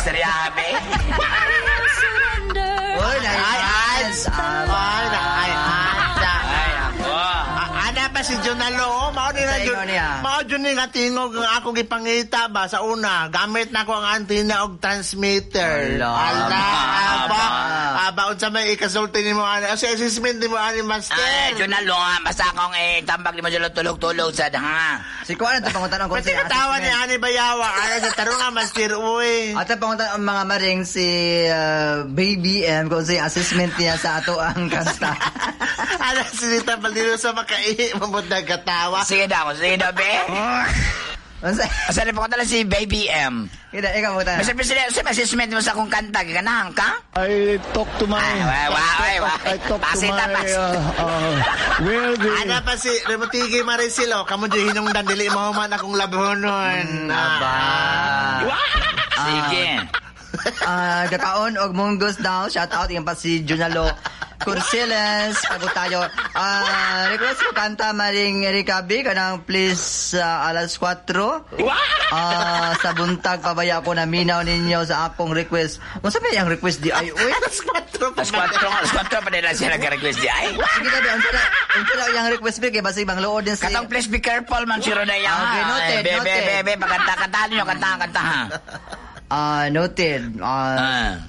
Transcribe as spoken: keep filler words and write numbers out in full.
istoryabe. Uy, na-advance. Ay, ay, Ay, ako. Ana pa si Jonalo, mao din na Sa ingon niya. mao jud ni nga tingog ang akong gipangita ba sa una. Gamit na ko ang antenna og transmitter. Ala. Ala, aba. Aba. Aba unsa may ikasulti nimo ani? Sa assessment nimo ani master. Ay, yun na lo, ha. Basta akong eh, tambag ni mo dyan tulog-tulog sa ha. Si Kuan ito panguntan kung Pati si katawa ni assessment. ani Bayawa. Ano sa tarong nga master uy. At ang panguntan ang mga maring si uh, Baby M kung si assessment niya sa ato ang kanta. Ano sinita palino sa makai mamod na katawa. Sige daw, sige daw, be. Unsa? Asa na po ko tala si Baby M. Kita ikaw mo ta. Basta pisa sa assessment mo sa akong kanta, ganahan ka? I talk to my... Ay, wa- wa- ay, wa- I talk to Pasit na, my... pasit. Uh, uh, well-being. Ana pa si Remotigi Maricilo, kamo di hinungdan dili mo man akong labonon. Aba. Sige. Ah, gakaon og munggos daw. Shout out yung pa si Junalo Cursiles. Pagod tayo. Ah, request ko kanta maring Ricabi kanang please ah, alas kwatro. Ah, sa buntag pabaya ko na minaw ninyo sa akong request. Unsa ba yung request di ay uy? Alas kwatro pa Alas kwatro, alas kwatro pa nila siya nag-request di ay. Sige tabi, unsa na unsa na yung request bi kay basi bang luod din si Katong please be careful man si Rodaya. Okay, noted, Be, be, noted. be, be, pagkanta-kanta niyo, kanta-kanta ha. Ah, noted. Ah, Ah.